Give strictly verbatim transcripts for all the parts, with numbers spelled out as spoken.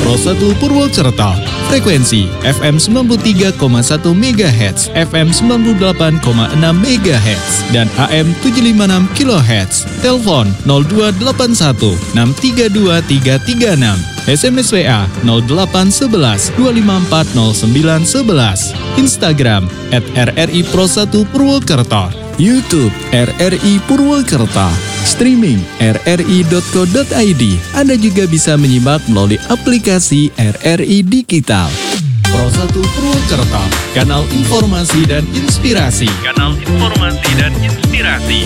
Pro satu Purwokerto. Frekuensi F M sembilan puluh tiga koma satu megahertz, F M sembilan puluh delapan koma enam megahertz, dan A M tujuh ratus lima puluh enam kilohertz. Telepon nol dua delapan satu enam tiga dua tiga tiga enam. S M S W A nol delapan satu satu dua lima empat nol sembilan satu satu. Instagram at R R I Pro satu Purwokerto. YouTube R R I Purwokerto. Streaming r r i dot co dot i d. Anda juga bisa menyimak melalui aplikasi R R I Digital. Pro satu Purwokerto, kanal informasi dan inspirasi. Kanal informasi dan inspirasi.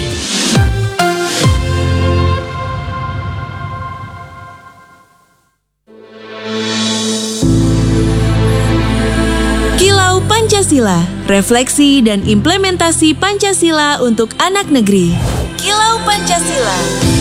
Kilau Pancasila, refleksi dan implementasi Pancasila untuk anak negeri. Kilau Pancasila.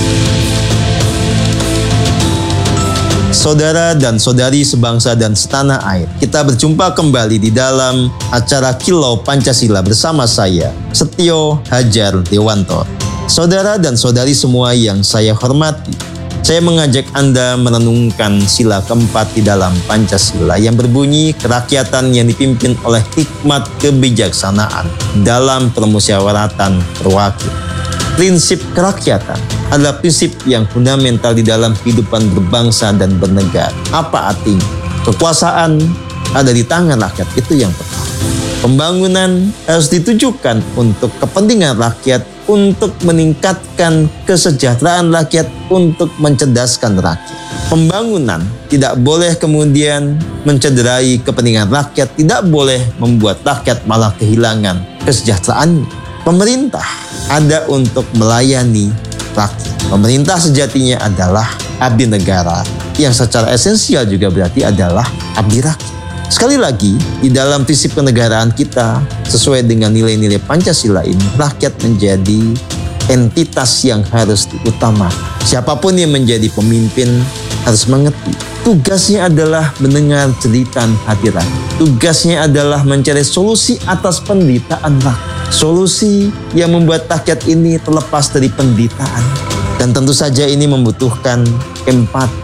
Saudara dan saudari sebangsa dan setanah air, kita berjumpa kembali di dalam acara Kilau Pancasila bersama saya, Setio Hajar Dewanto. Saudara dan saudari semua yang saya hormati, saya mengajak Anda merenungkan sila keempat di dalam Pancasila yang berbunyi kerakyatan yang dipimpin oleh hikmat kebijaksanaan dalam permusyawaratan terwakil. Prinsip kerakyatan adalah prinsip yang fundamental di dalam kehidupan berbangsa dan bernegara. Apa artinya? Kekuasaan ada di tangan rakyat, itu yang pertama. Pembangunan harus ditujukan untuk kepentingan rakyat, untuk meningkatkan kesejahteraan rakyat, untuk mencerdaskan rakyat. Pembangunan tidak boleh kemudian mencederai kepentingan rakyat, tidak boleh membuat rakyat malah kehilangan kesejahteraan. Pemerintah ada untuk melayani rakyat. Pemerintah sejatinya adalah abdi negara, yang secara esensial juga berarti adalah abdi rakyat. Sekali lagi, di dalam prinsip kenegaraan kita, sesuai dengan nilai-nilai Pancasila ini, rakyat menjadi entitas yang harus diutamakan. Siapapun yang menjadi pemimpin harus mengerti, tugasnya adalah mendengar jeritan hati rakyat. Tugasnya adalah mencari solusi atas penderitaan rakyat. Solusi yang membuat rakyat ini terlepas dari penderitaan. Dan tentu saja ini membutuhkan empati.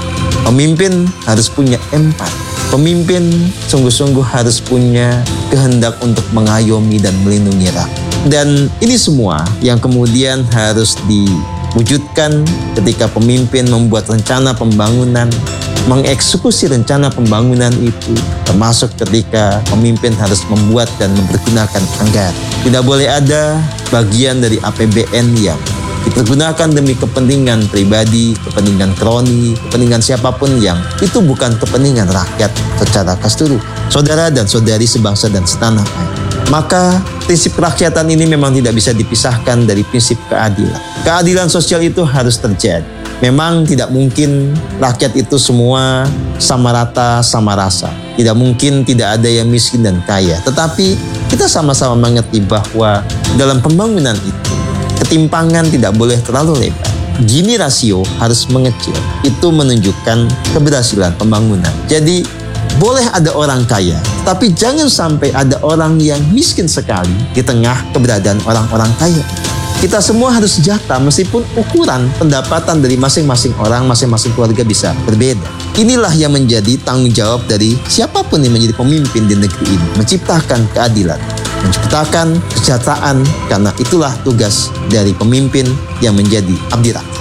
Pemimpin harus punya empati. Pemimpin sungguh-sungguh harus punya kehendak untuk mengayomi dan melindungi rakyat. Dan ini semua yang kemudian harus diwujudkan ketika pemimpin membuat rencana pembangunan, mengeksekusi rencana pembangunan itu, termasuk ketika pemimpin harus membuat dan mempergunakan anggaran. Tidak boleh ada bagian dari A P B N yang dipergunakan demi kepentingan pribadi, kepentingan kroni, kepentingan siapapun yang itu bukan kepentingan rakyat secara keseluruhan. Saudara dan saudari sebangsa dan setanah air. Maka prinsip kerakyatan ini memang tidak bisa dipisahkan dari prinsip keadilan. Keadilan sosial itu harus terjadi. Memang tidak mungkin rakyat itu semua sama rata, sama rasa. Tidak mungkin tidak ada yang miskin dan kaya. Tetapi kita sama-sama mengerti bahwa dalam pembangunan itu, ketimpangan tidak boleh terlalu lebar. Gini rasio harus mengecil. Itu menunjukkan keberhasilan pembangunan. Jadi boleh ada orang kaya, tapi jangan sampai ada orang yang miskin sekali di tengah keberadaan orang-orang kaya. Kita semua harus sejahtera meskipun ukuran pendapatan dari masing-masing orang, masing-masing keluarga bisa berbeda. Inilah yang menjadi tanggung jawab dari siapapun yang menjadi pemimpin di negeri ini. Menciptakan keadilan, menciptakan kesejahteraan, karena itulah tugas dari pemimpin yang menjadi abdi rakyat.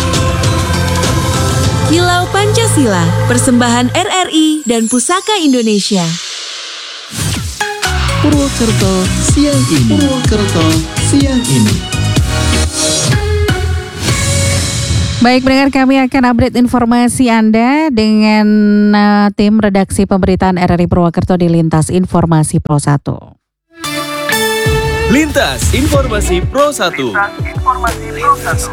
Kilau Pancasila, persembahan R R I dan Pusaka Indonesia. Purwokerto siang ini. Purwokerto siang ini. Baik, pendengar, kami akan update informasi Anda dengan uh, tim redaksi pemberitaan R R I Purwokerto di Lintas Informasi Pro satu. Lintas Informasi Pro satu. Lintas Informasi Pro satu.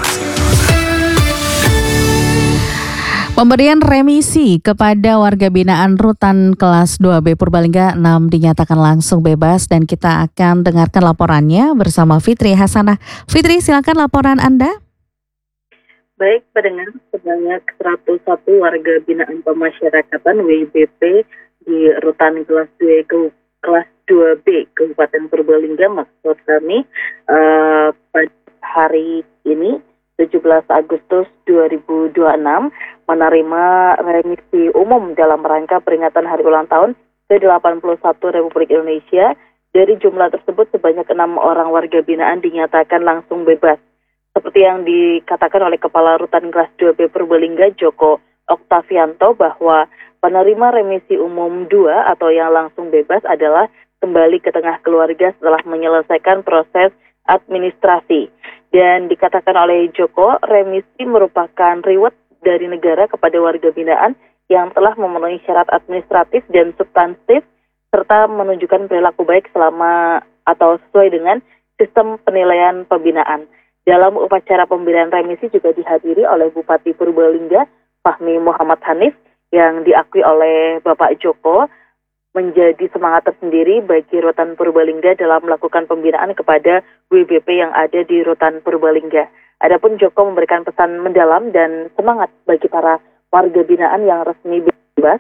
Pemberian remisi kepada warga binaan Rutan Kelas dua B Purbalingga enam dinyatakan langsung bebas, dan kita akan dengarkan laporannya bersama Fitri Hasanah. Fitri, silakan laporan Anda. Baik, pendengar, sebanyak seratus satu warga binaan pemasyarakatan W B P di Rutan Kelas dua ke Kelas dua B Kabupaten Purbalingga, maksud kami uh, pada hari ini tujuh belas Agustus dua ribu dua puluh enam menerima remisi umum dalam rangka peringatan hari ulang tahun ke delapan puluh satu Republik Indonesia. Dari jumlah tersebut sebanyak enam orang warga binaan dinyatakan langsung bebas. Seperti yang dikatakan oleh Kepala Rutan Kelas dua B Purbalingga Joko Oktavianto bahwa penerima remisi umum dua atau yang langsung bebas adalah kembali ke tengah keluarga setelah menyelesaikan proses administrasi. Dan dikatakan oleh Joko, remisi merupakan reward dari negara kepada warga binaan yang telah memenuhi syarat administratif dan substantif serta menunjukkan perilaku baik selama atau sesuai dengan sistem penilaian pembinaan. Dalam upacara pemberian remisi juga dihadiri oleh Bupati Purbalingga Fahmi Muhammad Hanif yang diakui oleh Bapak Joko menjadi semangat tersendiri bagi Rutan Purbalingga dalam melakukan pembinaan kepada W B P yang ada di Rutan Purbalingga. Adapun Joko memberikan pesan mendalam dan semangat bagi para warga binaan yang resmi bebas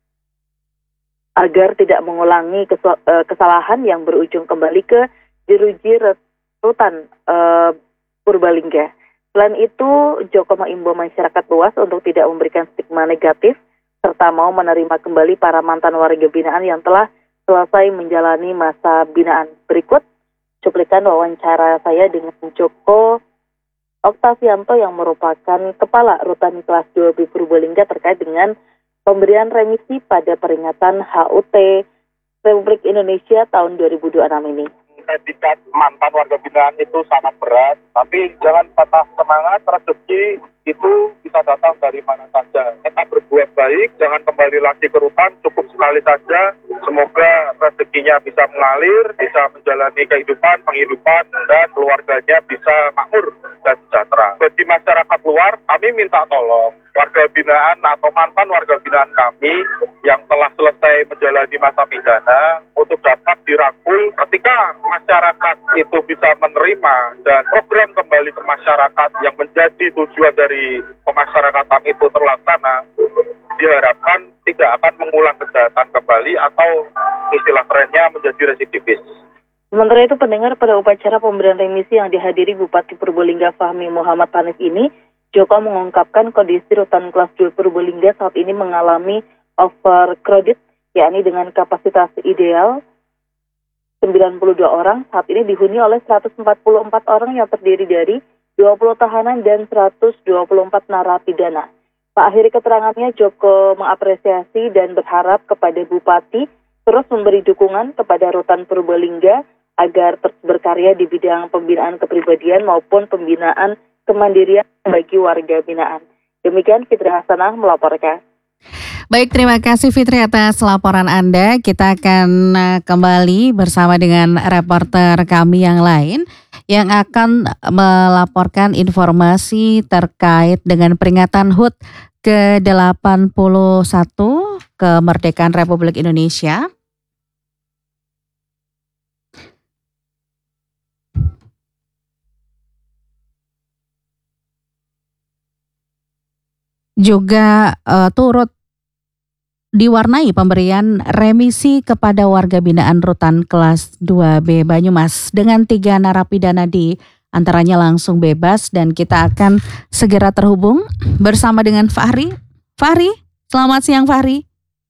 agar tidak mengulangi kesalahan yang berujung kembali ke jeruji Rutan uh, Purbalingga. Selain itu, Joko mengimbau masyarakat luas untuk tidak memberikan stigma negatif serta mau menerima kembali para mantan warga binaan yang telah selesai menjalani masa binaan. Berikut cuplikan wawancara saya dengan Joko Oktavianto yang merupakan Kepala Rutan Kelas dua B Purbalingga terkait dengan pemberian remisi pada peringatan H U T Republik Indonesia tahun dua ribu dua puluh enam ini. Etikat mantan warga binaan itu sangat berat, tapi jangan patah semangat, rezeki itu bisa datang dari mana saja. Tetap berbuat baik, jangan kembali lagi ke rutan, cukup sekali saja. Semoga rezekinya bisa mengalir, bisa menjalani kehidupan, penghidupan, dan keluarganya bisa makmur dan sejahtera. Bagi masyarakat luar, kami minta tolong warga binaan atau mantan warga binaan kami yang telah selesai menjalani masa pidana untuk dapat dirangkul ketika masyarakat itu bisa menerima dan program kembali ke masyarakat yang menjadi tujuan dari pemasyarakatan itu terlaksana, diharapkan tidak akan mengulang kejahatan kembali atau istilah kerennya menjadi residivis. Sementara itu, pendengar, pada upacara pemberian remisi yang dihadiri Bupati Purbalingga Fahmi Muhammad Hanif ini, Joko mengungkapkan kondisi Rutan Kelas dua Purbalingga saat ini mengalami overcrowded, yakni dengan kapasitas ideal sembilan puluh dua orang, saat ini dihuni oleh seratus empat puluh empat orang yang terdiri dari dua puluh tahanan dan seratus dua puluh empat narapidana. Pak akhiri keterangannya, Joko mengapresiasi dan berharap kepada Bupati terus memberi dukungan kepada Rutan Purbalingga agar terus berkarya di bidang pembinaan kepribadian maupun pembinaan kemandirian bagi warga binaan. Demikian Fitri Hasanah melaporkan. Baik, terima kasih Fitri atas laporan Anda. Kita akan kembali bersama dengan reporter kami yang lain yang akan melaporkan informasi terkait dengan peringatan H U T ke delapan puluh satu kemerdekaan Republik Indonesia. Juga uh, turut diwarnai pemberian remisi kepada warga binaan Rutan Kelas dua B Banyumas dengan tiga narapidana di antaranya langsung bebas, dan kita akan segera terhubung bersama dengan Fahri. Fahri, selamat siang Fahri.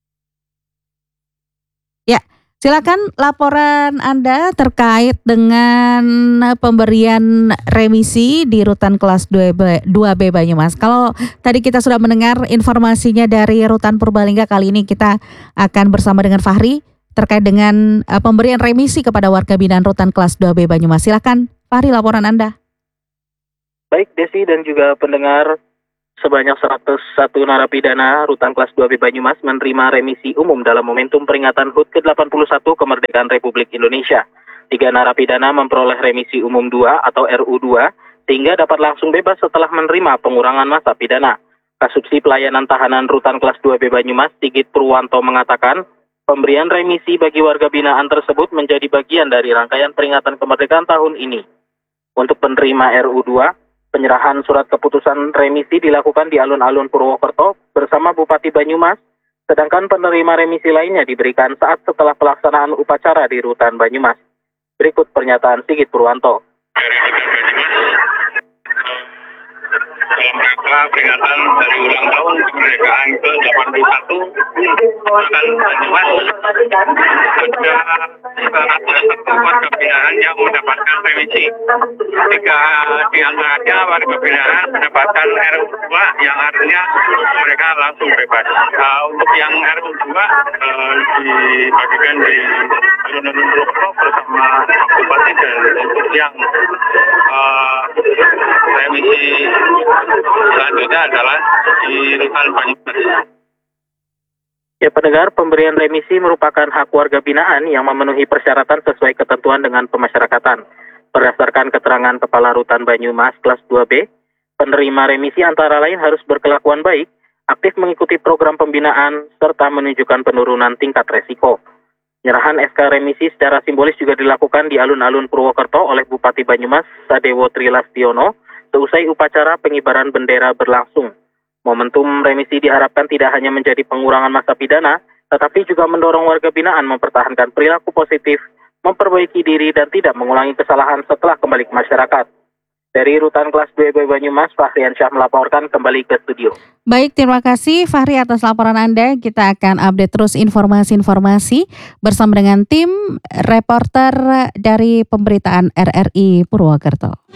Ya, silakan laporan Anda terkait dengan pemberian remisi di Rutan Kelas dua B Banyumas. Kalau tadi kita sudah mendengar informasinya dari Rutan Purbalingga, kali ini kita akan bersama dengan Fahri terkait dengan uh, pemberian remisi kepada warga binaan Rutan Kelas dua B Banyumas. Silakan Fahri, laporan Anda. Baik Desi dan juga pendengar, sebanyak seratus satu narapidana Rutan Kelas dua B Banyumas menerima remisi umum dalam momentum peringatan H U T ke delapan puluh satu kemerdekaan Republik Indonesia. Tiga narapidana memperoleh remisi umum dua atau R U dua sehingga dapat langsung bebas setelah menerima pengurangan masa pidana. Kasubsi Pelayanan Tahanan Rutan Kelas dua B Banyumas, Sigit Purwanto, mengatakan pemberian remisi bagi warga binaan tersebut menjadi bagian dari rangkaian peringatan kemerdekaan tahun ini. Untuk penerima R U dua, penyerahan surat keputusan remisi dilakukan di alun-alun Purwokerto bersama Bupati Banyumas, sedangkan penerima remisi lainnya diberikan saat setelah pelaksanaan upacara di Rutan Banyumas. Berikut pernyataan Sigit Purwanto. dalam rangka peringatan dari ulang tahun kemerdekaan ke delapan puluh satu akan Banyumas ada satu warga binaan yang mendapatkan remisi. Tiga di antaranya warga binaan mendapatkan R U dua yang artinya mereka langsung bebas. Nah, untuk yang R U dua uh, dibagikan di alun-alun Purwokerto bersama Bupati, dan untuk yang uh, remisi selanjutnya adalah di Rutan Banyumas. Ya, pendengar, pemberian remisi merupakan hak warga binaan yang memenuhi persyaratan sesuai ketentuan dengan pemasyarakatan. Berdasarkan keterangan Kepala Rutan Banyumas kelas dua B, penerima remisi antara lain harus berkelakuan baik, aktif mengikuti program pembinaan, serta menunjukkan penurunan tingkat resiko. Penyerahan S K remisi secara simbolis juga dilakukan di alun-alun Purwokerto oleh Bupati Banyumas Sadewo Trilastiono seusai upacara pengibaran bendera berlangsung. Momentum remisi diharapkan tidak hanya menjadi pengurangan masa pidana, tetapi juga mendorong warga binaan mempertahankan perilaku positif, memperbaiki diri, dan tidak mengulangi kesalahan setelah kembali ke masyarakat. Dari Rutan Kelas dua B Banyumas, Fahrian Syah melaporkan kembali ke studio. Baik, terima kasih Fahri atas laporan Anda. Kita akan update terus informasi-informasi bersama dengan tim reporter dari pemberitaan R R I Purwokerto.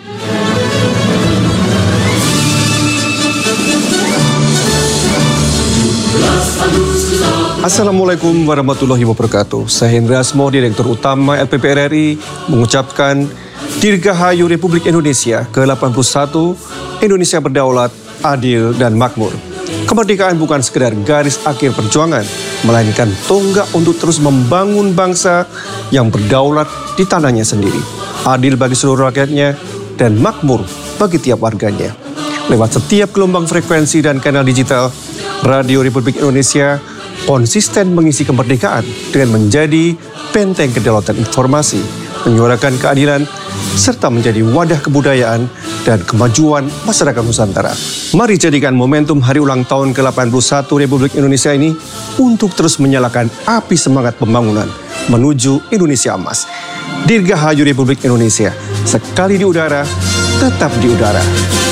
Assalamualaikum warahmatullahi wabarakatuh. Saya Hendra Asmo, Direktur Utama L P P R R I, mengucapkan Dirgahayu Republik Indonesia ke delapan puluh satu, Indonesia berdaulat, adil, dan makmur. Kemerdekaan bukan sekedar garis akhir perjuangan, melainkan tonggak untuk terus membangun bangsa yang berdaulat di tanahnya sendiri, adil bagi seluruh rakyatnya, dan makmur bagi tiap warganya. Lewat setiap gelombang frekuensi dan kanal digital, Radio Republik Indonesia konsisten mengisi kemerdekaan dengan menjadi benteng kedaulatan informasi, menyuarakan keadilan, serta menjadi wadah kebudayaan dan kemajuan masyarakat Nusantara. Mari jadikan momentum hari ulang tahun ke delapan puluh satu Republik Indonesia ini untuk terus menyalakan api semangat pembangunan menuju Indonesia Emas. Dirgahayu Republik Indonesia, sekali di udara, tetap di udara.